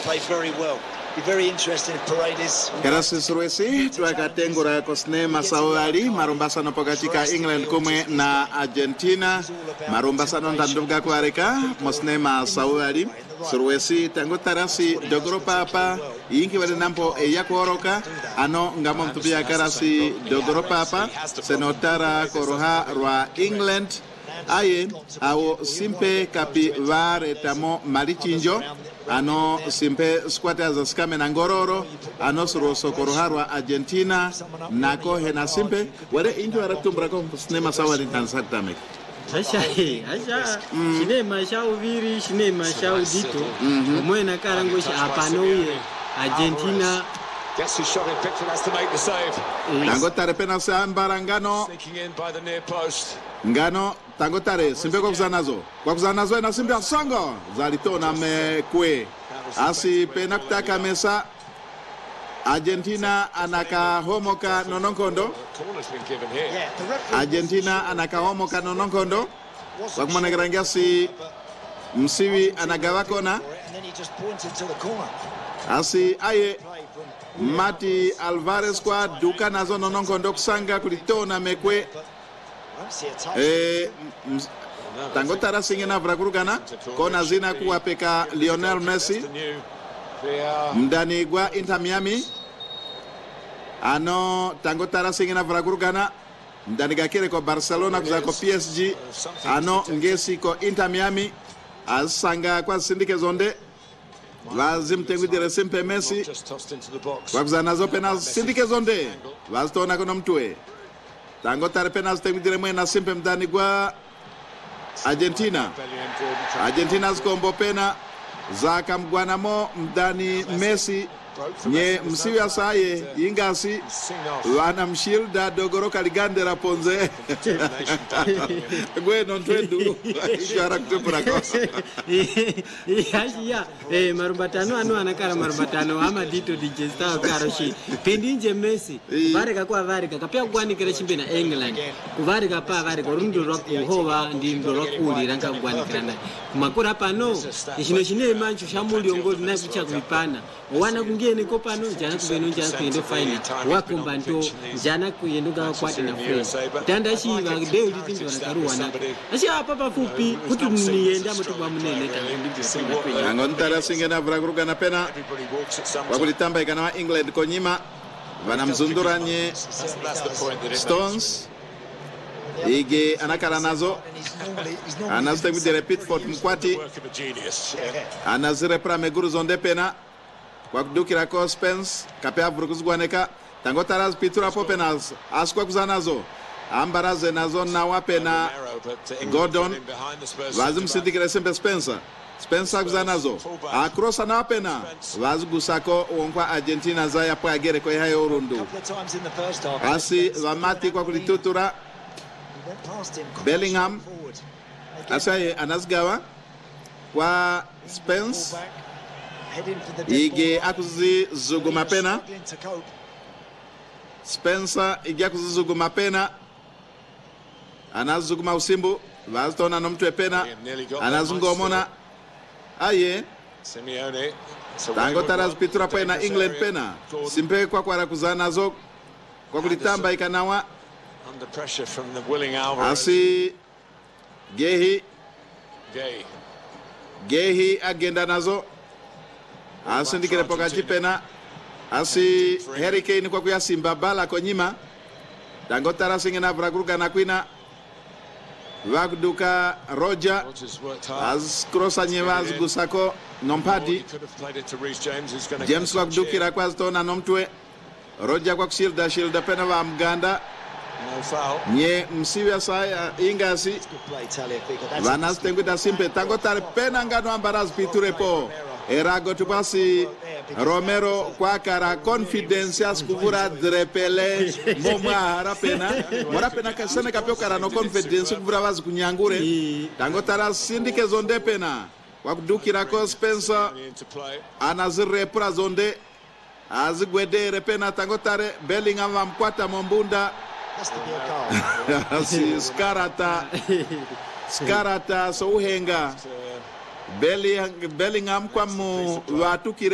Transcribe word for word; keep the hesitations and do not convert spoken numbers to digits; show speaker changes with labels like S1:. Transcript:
S1: play very well. Be very interesting if Paredes.
S2: Karasi Suruesi tuakatengura kosne masawali marumbasano pokatika England kumwe na Argentina marumbasano ndanduga kwareka mosne masawali Suruesi tango tarasi dogoro papa inki wale nampo eyakoroka ano ngamo mtupia karasi dogoro papa senotara koroha rwa England aye awo simpe kapi vare tamo malichinjo ano simpe squatters skame na ngororo ano suro sokoroharwa Argentina nako hena simpe wale injo aratumbra ko sinema sawali tansatamik
S3: Asha asha sinema shauviri sinema shaudito mwena karangoshi apanoye Argentina.
S4: Gets his shot in Pickford has to make the save.
S2: Tango tare pena sambara ngano
S4: Sneaking in by the near post.
S2: ngano tango tare simpe kwa kuzanazo kwa kuzanazo na simpe songo zalitona mekwe asi pena kutaka mesa Argentina anaka homoka nononkondo
S4: Corner's been given here.
S2: Argentina anaka homoka nononkondo kwa kumonekera ngasi msiwi anagawa kona
S1: And then he just pointed to the corner.
S2: asi aye Mati Alvarez kwa duka nazo nononkondo kusanga kulitona mekwe
S1: Won't see a touch.
S2: eh ms- tango tara singena vrakurugana kona zina kuwapeka Lionel Messi
S4: The new V R.
S2: mdani gwa Inter Miami ano tango tara singena vrakurugana mdani gakere ko Barcelona kuzako P S G ano ngesi ko Inter Miami asanga kwa sindike zonde lazim tengudire simpe Messi
S4: Just tossed into the box.
S2: kwa kuzanazo pena sindike zonde vazitona kono mtwe tango tare pena tengudire mwena simpe mdani gwa Argentina
S4: Bellingham, Jordan trying
S2: Argentina zikombo pena zaka mgwanamo mdani Messi nye msiwi asaye ingasi
S4: to sing off.
S2: wana mshilda dogoro kaligandera ponze gwe non twendu ishara kutupura kosa
S3: Yashia eh marubatano ano anakara marubatano ama dito digesta karoshi pendinje Messi varika kwa varika kapia kwanikira chimbena England kuvarika pa varika rundo rwakuhova ndi ndo rwakuli ranka kwanikira naye kumakura pano ishino chine mancho shamuli ongoli na kucha kuipana wana kungene ko pano jana kubeno jana kuyendo final wakumba ndo jana kuyendo ga kwati na friends tanda shi ba deu ditindo na karuwana ashi apa pafupi kuti nienda mutubwa munene tangu
S2: ango ntara singena vrakurugana pena
S4: Everybody walks at some.
S2: wakulitamba ikana wa England konyima vanamzunduranye
S4: That's, that's the point that it
S2: Stones ige anakala nazo
S1: And he's normally, he's normally
S2: anazitengudire Pitford mkwati
S4: work of a genius.
S2: anazirepra meguru zonde pena kwa kudukira ko Spence kapea vurukuzgwaneka tango taraz pitura po penas askwa kuzanazo ambaraze nazo nawa pena
S4: Narrow, but England
S2: Gordon
S4: in behind the Spurs
S2: vazim
S4: centre back.
S2: sidikire sembe Spencer Spencer kuzanazo akrosa na pena vazigusako wonkwa Argentina zaya pa agere ko yayo rundu
S1: a couple of times in the first half.
S2: asi vamati kwa kulitutura
S1: He went past him.
S2: Bellingham
S1: Forward.
S2: asaye anasgawa kwa Spence
S1: Back. Heading for the dead
S2: ige
S1: ball.
S2: akuzizuguma pena
S1: Struggling to cope.
S2: Spencer ige akuzizuguma pena anazuguma usimbu vazitona nomtwe pena anazungomona aye
S4: Simeone. It's a
S2: tango
S4: wayward
S2: taraz
S4: one.
S2: pitura pena
S4: Dangerous
S2: England
S4: area.
S2: pena
S4: Gordon
S2: simpe kwa kwara kuzanazo kwa kulitamba ikanawa
S4: under pressure from the willing Alvarez.
S2: asi gehi
S4: Gay.
S2: gehi agenda nazo asindikire pokati pena asi Harry Kane kwa kuyasimba bala konyima tango tara singena vrakurugana kwina vakuduka Roger
S4: Rodgers worked hard.
S2: as krosa nyeva azigusako
S4: Or he
S2: nompadi
S4: could have played it to Reece James, who's going to
S2: James kwa kudukira kwa zitona nomtwe Roger kwa kushilda shilda pena va mganda
S4: no foul.
S2: nye msiwi asaya ingasi
S1: Good play, Tagliafico. That's
S2: vanazitengwita simpe tango tari pena ngano ambarazi piturepo erago tupasi Romero kwa kara confidence yasikuvura drepele momwa harapena morapena kasene kapyo kara no confidence kuvura vazi kunyangure tango tara sindike zonde pena wakudukira ko Spencer
S4: Into play.
S2: anazirepura zonde azigwedere pena tango tare Bellingham vamkwata mombunda
S1: has to be a goal.
S2: si skarata skarata so uhenga Bellingham kwa mu watukire